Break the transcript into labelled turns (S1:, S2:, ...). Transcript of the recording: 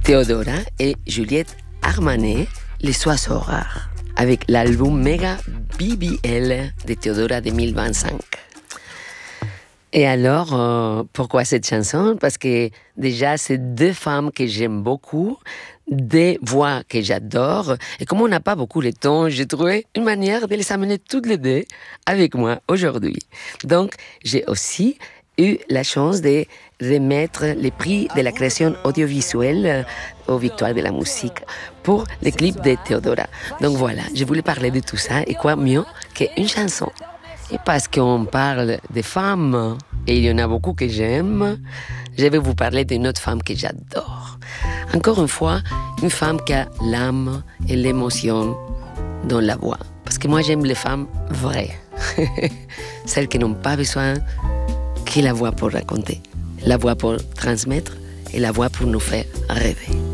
S1: Théodora et Juliette Armanet, Les Oiseaux Rares, avec l'album Mega BBL de Théodora 2025. Et alors, pourquoi cette chanson? Parce que déjà, c'est deux femmes que j'aime beaucoup, des voix que j'adore. Et comme on n'a pas beaucoup de temps, j'ai trouvé une manière de les amener toutes les deux avec moi aujourd'hui. Donc, j'ai aussi eu la chance de remettre les prix de la création audiovisuelle aux Victoires de la musique pour les clips de Théodora. Donc voilà, je voulais parler de tout ça. Et quoi mieux qu'une chanson? Et parce qu'on parle des femmes, et il y en a beaucoup que j'aime, je vais vous parler d'une autre femme que j'adore. Encore une fois, une femme qui a l'âme et l'émotion dans la voix. Parce que moi, j'aime les femmes vraies. Celles qui n'ont pas besoin que la voix pour raconter. La voix pour transmettre et la voix pour nous faire rêver.